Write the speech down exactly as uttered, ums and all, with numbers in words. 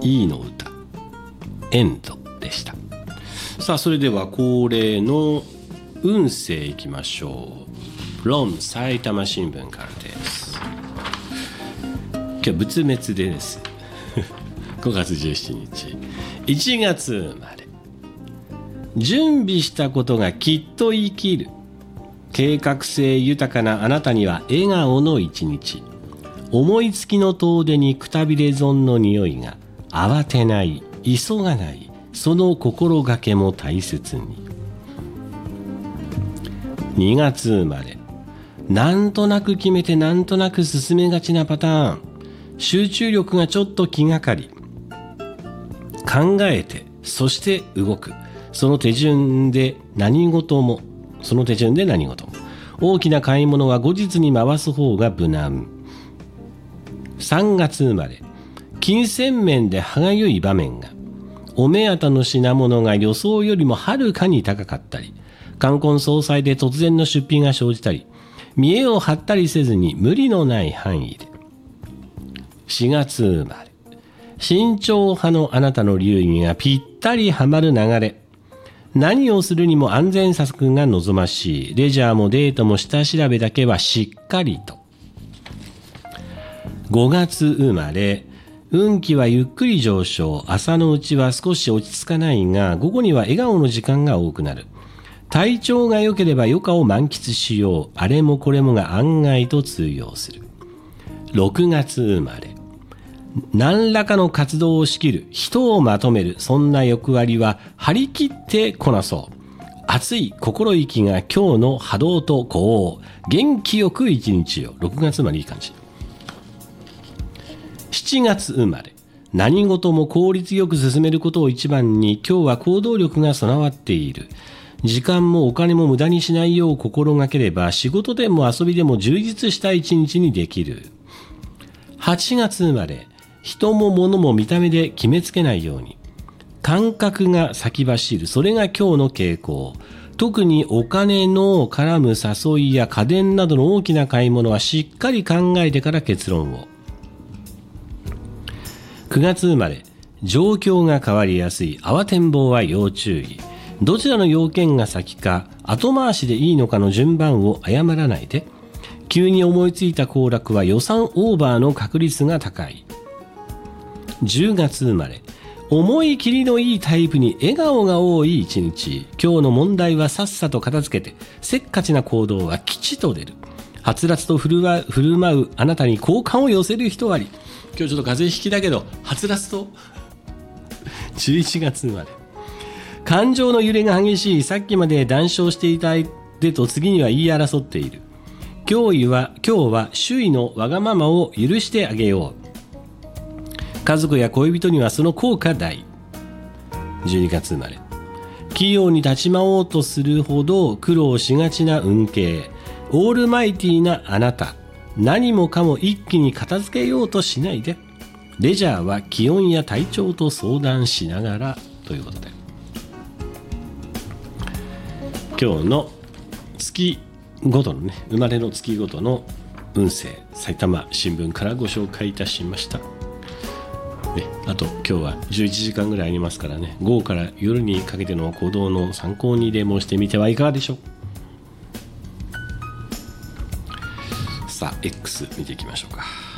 いいの歌エンドでした。さあそれでは恒例の運勢いきましょう。 from 埼玉新聞からです。今日仏滅ですごがつじゅうしちにちいちがつ生まれ。準備したことがきっと生きる。計画性豊かなあなたには笑顔の一日。思いつきの遠出にくたびれ損の匂いが。慌てない、急がない、その心がけも大切に。にがつ生まれ。なんとなく決めてなんとなく進めがちなパターン。集中力がちょっと気がかり。考えてそして動く。その手順で何事もその手順で何事も大きな買い物は後日に回す方が無難。さんがつ生まれ。金銭面で歯がゆい場面が。お目当ての品物が予想よりもはるかに高かったり、冠婚葬祭で突然の出費が生じたり、見栄を張ったりせずに無理のない範囲で。しがつ生まれ。慎重派のあなたの流儀がぴったりはまる流れ。何をするにも安全策が望ましい。レジャーもデートも下調べだけはしっかりと。ごがつ生まれ。運気はゆっくり上昇。朝のうちは少し落ち着かないが、午後には笑顔の時間が多くなる。体調が良ければ余暇を満喫しよう。あれもこれもが案外と通用する。ろくがつ生まれ。何らかの活動を仕切る。人をまとめる。そんな役割は張り切ってこなそう。熱い心意気が今日の波動と呼応。元気よく一日を。ろくがつ生まれいい感じ。しちがつ生まれ。何事も効率よく進めることを一番に、今日は行動力が備わっている。時間もお金も無駄にしないよう心がければ、仕事でも遊びでも充実した一日にできる。はちがつ生まれ。人も物も見た目で決めつけないように。感覚が先走る。それが今日の傾向。特にお金の絡む誘いや家電などの大きな買い物はしっかり考えてから結論を。くがつ生まれ。状況が変わりやすい。慌てんぼうは要注意。どちらの要件が先か、後回しでいいのかの順番を誤らないで。急に思いついた行楽は予算オーバーの確率が高い。じゅうがつ生まれ。思い切りのいいタイプに笑顔が多い一日。今日の問題はさっさと片付けて、せっかちな行動は吉と出る。はつらつと振る舞う、振る舞うあなたに好感を寄せる人あり。今日ちょっと風邪ひきだけど、はつらつとじゅういちがつ生まれ。感情の揺れが激しい。さっきまで談笑していた相手と次には言い争っている。今日は、今日は周囲のわがままを許してあげよう。家族や恋人にはその効果大。じゅうにがつ生まれ。器用に立ち回おうとするほど苦労しがちな運慶。オールマイティーなあなた。何もかも一気に片付けようとしないで。レジャーは気温や体調と相談しながらということで、今日の月ごとのね、生まれの月ごとの運勢、埼玉新聞からご紹介いたしました。ね、あと今日はじゅういちじかんぐらいありますからね、午後から夜にかけての行動の参考にでもしてみてはいかがでしょう。さあ X 見ていきましょうか。